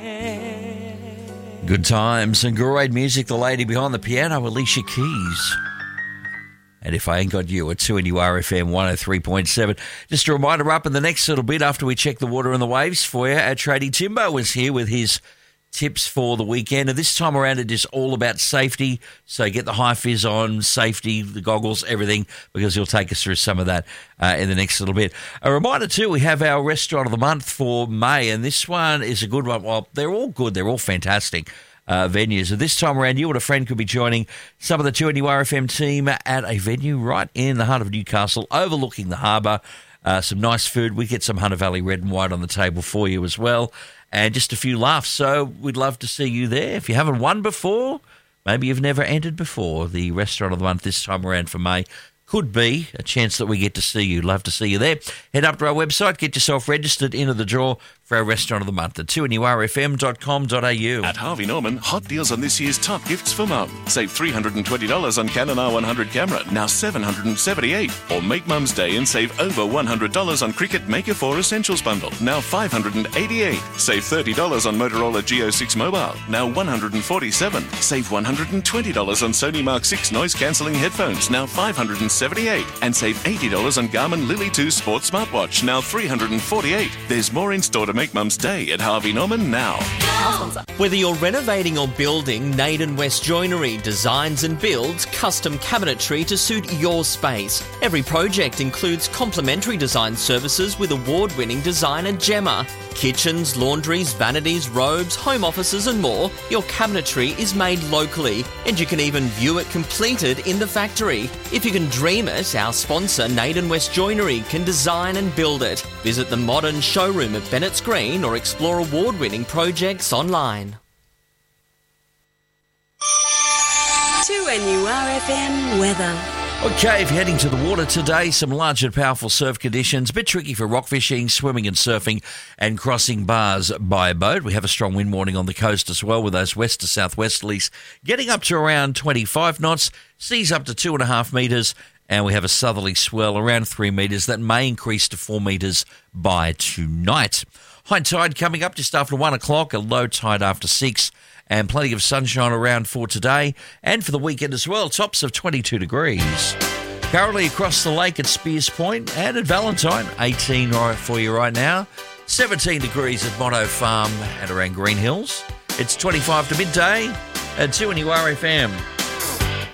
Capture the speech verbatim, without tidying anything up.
Good times and great music. The lady behind the piano, Alicia Keys. And if I ain't got you at two N U R F M one oh three point seven. Just a reminder, up in the next little bit after we check the water and the waves for you, our tradie Timbo is here with his tips for the weekend. And this time around, it is all about safety. So get the high vis on, safety, the goggles, everything, because he'll take us through some of that uh, in the next little bit. A reminder, too, we have our restaurant of the month for May, and this one is a good one. Well, they're all good. They're all fantastic. Uh, venues. And this time around, you and a friend could be joining some of the two N U R F M team at a venue right in the heart of Newcastle, overlooking the harbour. Uh, some nice food. We get some Hunter Valley red and white on the table for you as well, and just a few laughs. So we'd love to see you there. If you haven't won before, maybe you've never entered before, the restaurant of the month this time around for May could be a chance that we get to see you. Love to see you there. Head up to our website, get yourself registered into the draw for our restaurant of the month at two N U R F M dot com dot a u. At Harvey Norman, hot deals on this year's top gifts for mum. Save three hundred twenty dollars on Canon R one hundred camera, now seven hundred seventy-eight dollars. Or make Mum's Day and save over one hundred dollars on Cricut Maker four Essentials bundle, now five hundred eighty-eight dollars. Save thirty dollars on Motorola G O six mobile, now one hundred forty-seven dollars. Save one hundred twenty dollars on Sony Mark six noise-cancelling headphones, now five hundred seventy-eight dollars. And save eighty dollars on Garmin Lily two Sports smartwatch, now three hundred forty-eight dollars. There's more in store to make Mum's Day at Harvey Norman now. Whether you're renovating or building, Naden West Joinery designs and builds custom cabinetry to suit your space. Every project includes complimentary design services with award-winning designer Gemma. Kitchens, laundries, vanities, robes, home offices and more. Your cabinetry is made locally, and you can even view it completed in the factory. If you can dream it, our sponsor Naden West Joinery can design and build it. Visit the modern showroom at Bennett's Green or explore award-winning projects online. two N U R F M weather. Okay, if you're heading to the water today, some large and powerful surf conditions. A bit tricky for rock fishing, swimming and surfing and crossing bars by boat. We have a strong wind warning on the coast as well, with those west to southwesterlies getting up to around twenty-five knots, seas up to two and a half metres, and we have a southerly swell around three metres that may increase to four metres by tonight. High tide coming up just after one o'clock, a low tide after six, and plenty of sunshine around for today and for the weekend as well. Tops of twenty-two degrees. Currently across the lake at Spears Point and at Valentine, eighteen right for you right now. seventeen degrees at Motto Farm and around Green Hills. It's twenty-five to midday at two N U R F M.